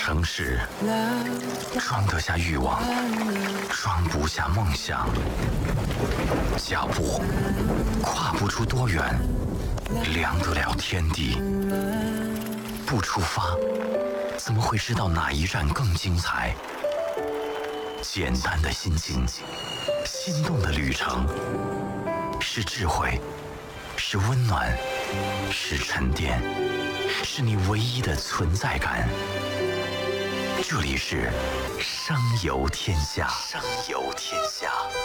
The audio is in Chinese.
城市装得下欲望，装不下梦想。脚步跨不出多远，量得了天地。不出发，怎么会知道哪一站更精彩？简单的心境，心动的旅程，是智慧，是温暖，是沉淀，是你唯一的存在感。这里是声游天下。声游天下。